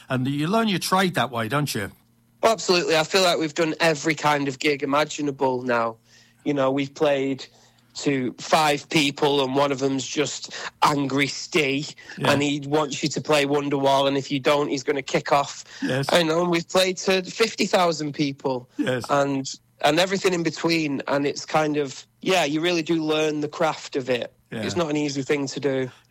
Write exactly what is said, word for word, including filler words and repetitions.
and you learn your trade that way, don't you? Well, absolutely. I feel like we've done every kind of gig imaginable now. You know, we've played to five people and one of them's just angry Steve, yeah. and he wants you to play Wonderwall, and if you don't, he's going to kick off. Yes. I know. We've played to fifty thousand people. Yes. And and everything in between, and it's kind of, yeah, you really do learn the craft of it. Yeah. It's not an easy thing to do.